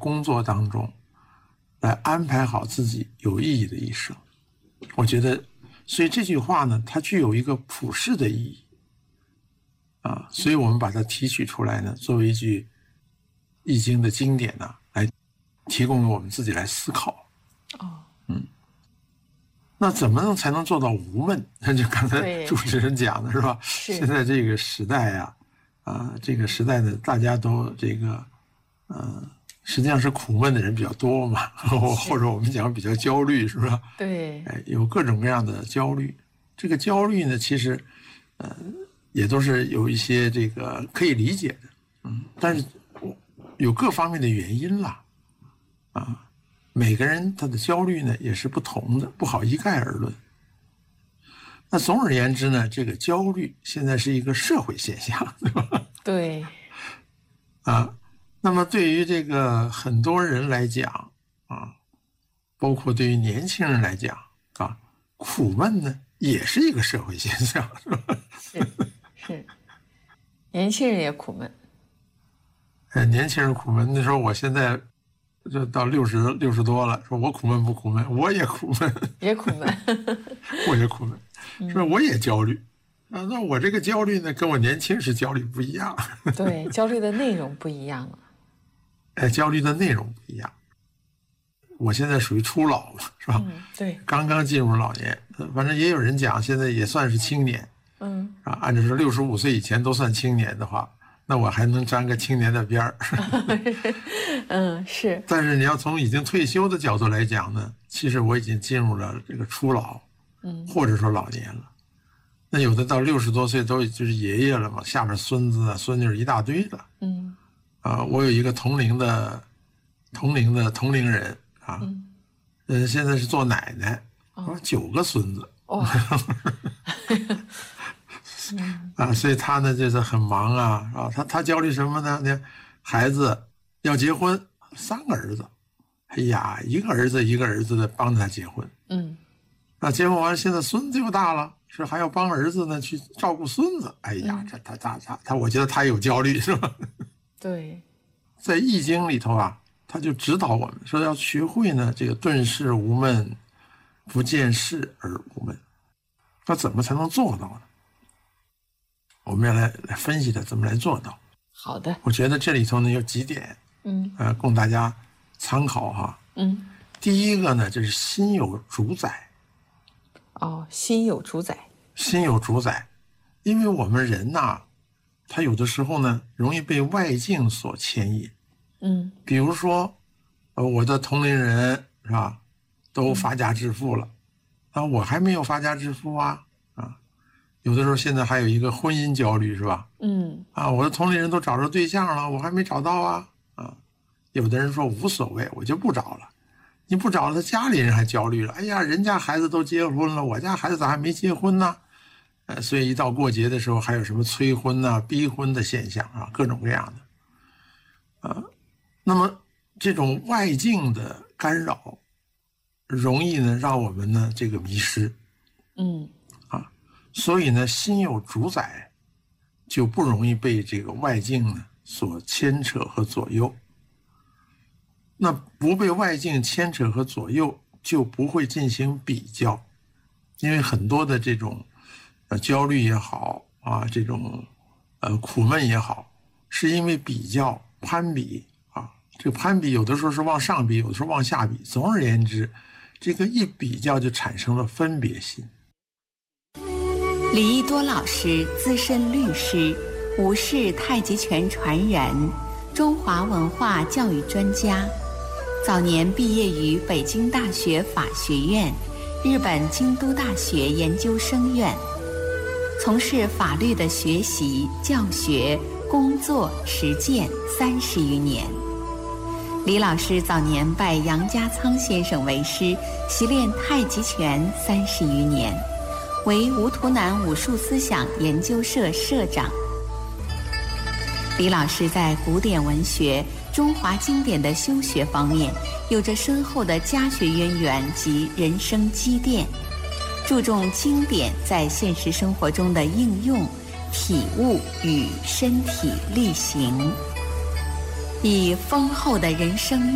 工作当中来安排好自己有意义的一生。我觉得，所以这句话呢，它具有一个普世的意义啊，所以我们把它提取出来呢，作为一句易经的经典呢，来提供给我们自己来思考。那怎么才能做到无闷？就刚才主持人讲的是吧？现在这个时代这个时代呢，大家都这个实际上是苦闷的人比较多嘛，或者我们讲比较焦虑，是吧？ 对， 有各种各样的焦虑。这个焦虑呢，其实也都是有一些这个可以理解的，但是有各方面的原因啦，每个人他的焦虑呢也是不同的，不好一概而论。那总而言之呢，这个焦虑现在是一个社会现象，对吧？ 对。 那么对于这个很多人来讲包括对于年轻人来讲苦闷呢也是一个社会现象，是吧？ 是，年轻人也苦闷。 年轻人苦闷。那时候我现在就到60多了，说我苦闷不苦闷？我也苦闷， 也苦闷， 我也苦闷，说我也焦虑那我这个焦虑呢，跟我年轻时焦虑不一样。 对，焦虑的内容不一样了。 焦虑的内容不一样。我现在属于初老嘛，是吧？ 对， 刚刚进入老年，反正也有人讲，现在也算是青年。按照说65岁以前都算青年的话，那我还能沾个青年的边儿。 是。 但是你要从已经退休的角度来讲呢，其实我已经进入了这个初老，或者说老年了。那有的到60多岁都就是爷爷了嘛，下边孙子孙女一大堆了。我有一个同龄人现在是做奶奶，9个孙子。所以他呢就是很忙他焦虑什么呢？孩子要结婚，3个儿子，哎呀，一个儿子的帮着他结婚。结婚完现在孙子又大了，是还要帮儿子呢去照顾孙子。哎呀，他我觉得他有焦虑，是吧？ 对， 在易经里头他就指导我们说要学会呢这个顿世无闷，不见事而无闷。那怎么才能做到呢？我们要来分析它怎么来做到。 好的， 我觉得这里头呢有几点，供大家参考第一个呢就是心有主宰。 心有主宰。 心有主宰，因为我们人他有的时候呢容易被外境所牵引。比如说我的同龄人是吧，都发家致富了，我还没有发家致富有的时候现在还有一个婚姻焦虑，是吧？我的同龄人都找着对象了，我还没找到有的人说无所谓，我就不找了。你不找了，他家里人还焦虑了。哎呀，人家孩子都结婚了，我家孩子咋还没结婚呢？所以一到过节的时候，还有什么催婚逼婚的现象各种各样的。那么这种外境的干扰，容易呢让我们呢这个迷失。所以呢，心有主宰，就不容易被这个外境呢所牵扯和左右。那不被外境牵扯和左右，就不会进行比较，因为很多的这种焦虑也好这种苦闷也好，是因为比较攀比这个攀比有的时候是往上比，有的时候往下比。总而言之，这个一比较就产生了分别心。 李一多老师，资深律师，吴氏太极拳传人，中华文化教育专家。早年毕业于北京大学法学院、日本京都大学研究生院，从事法律的学习、教学、工作、实践30余年。李老师早年拜杨家仓先生为师，习练太极拳30余年，为吴图南武术思想研究社社长。李老师在古典文学、中华经典的修学方面有着深厚的家学渊源及人生积淀，注重经典在现实生活中的应用、体悟与身体力行，以丰厚的人生